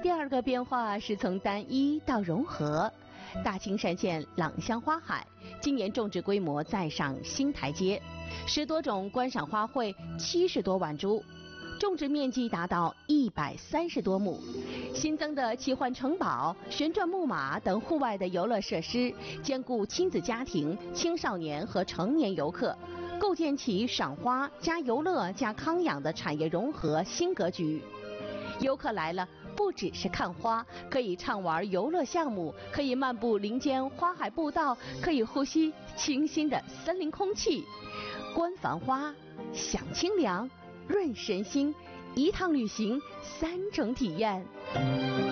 第二个变化是从单一到融合。大青山县朗香花海今年种植规模再上新台阶，10多种观赏花卉，70多万株，种植面积达到130多亩。新增的奇幻城堡、旋转木马等户外的游乐设施，兼顾亲子家庭、青少年和成年游客，构建起赏花加游乐加康养的产业融合新格局。游客来了，不只是看花，可以畅玩游乐项目，可以漫步林间花海步道，可以呼吸清新的森林空气，观繁花、享清凉、润身心，一趟旅行3种体验。